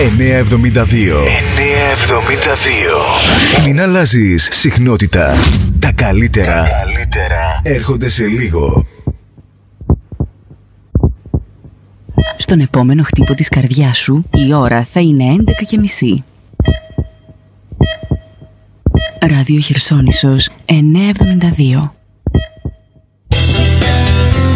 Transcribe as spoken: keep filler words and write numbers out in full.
εννιακόσια εβδομήντα δύο. εννιακόσια εβδομήντα δύο. Μην αλλάζεις συχνότητα. Τα καλύτερα, Τα καλύτερα έρχονται σε λίγο. Στον επόμενο χτύπο της καρδιάς σου η ώρα θα είναι έντεκα και μισή. Ράδιο Χερσόνησος εννιακόσια εβδομήντα δύο.